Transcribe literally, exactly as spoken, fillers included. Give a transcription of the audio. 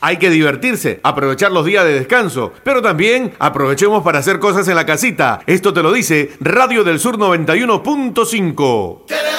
Hay que divertirse, aprovechar los días de descanso, pero también aprovechemos para hacer cosas en la casita. Esto te lo dice Radio del Sur noventa y uno punto cinco.